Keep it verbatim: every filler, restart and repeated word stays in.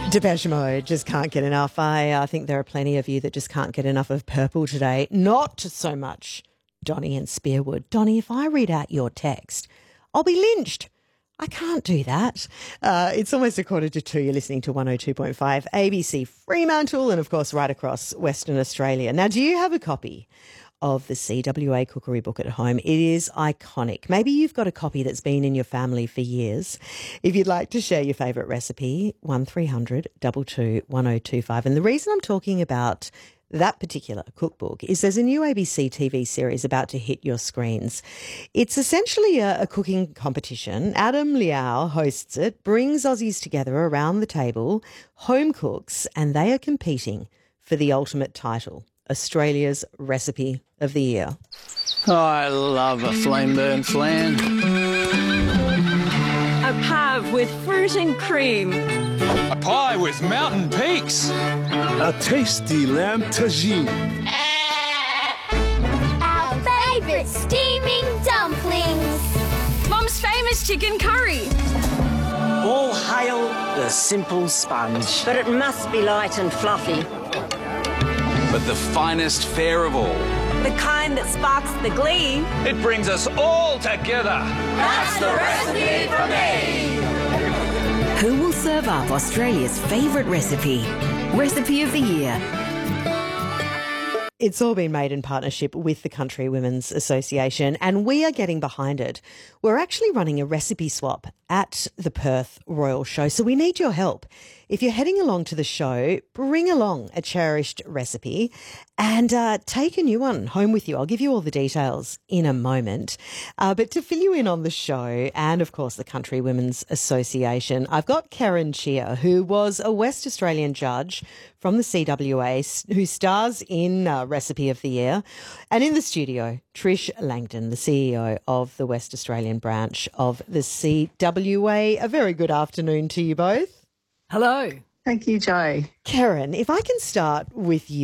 Depeche Mode, just can't get enough. I uh, think there are plenty of you that just can't get enough of Purple today. Not so much Donny and Spearwood. Donny, if I read out your text, I'll be lynched. I can't do that. Uh, it's almost a quarter to two. You're listening to one oh two point five A B C Fremantle and, of course, right across Western Australia. Now, do you have a copy of the C W A cookery book at home? It is iconic. Maybe you've got a copy that's been in your family for years. If you'd like to share your favourite recipe, one three hundred two two one oh two five. And the reason I'm talking about that particular cookbook is there's a new A B C T V series about to hit your screens. It's essentially a, a cooking competition. Adam Liao hosts it, brings Aussies together around the table, home cooks, and they are competing for the ultimate title, Australia's Recipe of the Year. Oh, I love a flame burn flan. A pav with fruit and cream. A pie with mountain peaks. A tasty lamb tagine. Our favourite steaming dumplings. Mum's famous chicken curry. All hail the simple sponge. But it must be light and fluffy. But the finest fare of all. The kind that sparks the glee. It brings us all together. That's the recipe for me. Who will serve up Australia's favourite recipe? Recipe of the Year. It's all been made in partnership with the Country Women's Association, and we are getting behind it. We're actually running a recipe swap at the Perth Royal Show, so we need your help. If you're heading along to the show, bring along a cherished recipe and uh, take a new one home with you. I'll give you all the details in a moment. Uh, but to fill you in on the show and, of course, the Country Women's Association, I've got Karen Cheer, who was a West Australian judge from the C W A, who stars in uh, Recipe of the Year. And in the studio, Trish Langdon, the C E O of the West Australian branch of the C W A. A very good afternoon to you both. Hello. Thank you, Joe. Karen, if I can start with you.